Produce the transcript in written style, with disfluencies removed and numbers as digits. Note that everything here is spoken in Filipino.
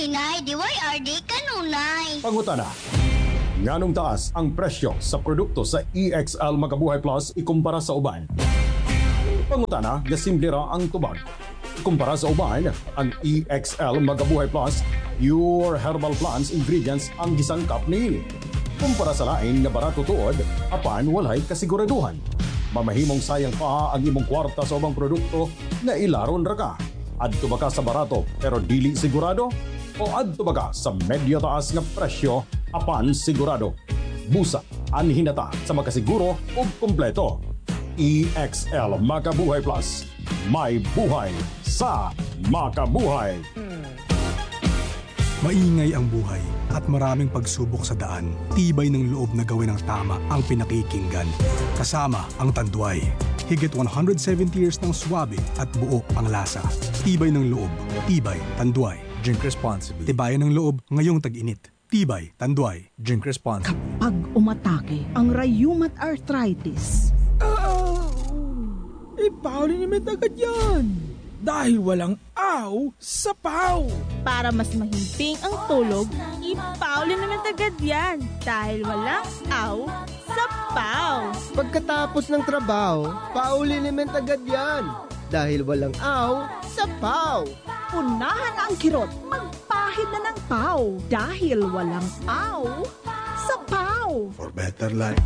Inay, DYRD kanunay. Pangutana. Nganong taas ang presyo sa produkto sa EXL Magabuhay Plus ikumpara sa uban? Pangutana, gasimple ra ang tubag. Kumpara sa uban, ang EXL Magabuhay Plus, pure herbal plants ingredients ang gisangkap niini. Kumpara sa lain nga barato tuod, apan walay kasiguraduhan. Mamahimong sayang pa ang imong kwarta sa ubang produkto na ilaron ra ka. Adto ba ka sa barato pero dili sigurado? O adto ba ka sa medyo taas nga presyo apan sigurado? Busa ang hinata sa makasiguro o kumpleto. EXL Magabuhay Plus. May buhay sa makabuhay. Maingay ang buhay at maraming pagsubok sa daan. Tibay ng loob na gawin ang tama ang pinakikinggan. Kasama ang Tanduay. Higit 170 years ng swabe at buo ang lasa. Tibay ng loob. Tibay Tanduay. Drink responsibly. Tibayan ng loob ngayong tag-init. Tibay Tanduay. Drink responsibly. Kapag umatake ang rheumatoid arthritis, Pauli naman agad yan. Dahil walang aw sa paw. Para mas mahimping ang tulog, ipauli naman agad yan. Dahil walang aw sa paw. Pagkatapos ng trabaho, pauli-element agad yan. Dahil walang aw sa paw. unahan na ang kirot, magpahid na ng paw. Dahil walang aw sa paw. For better life.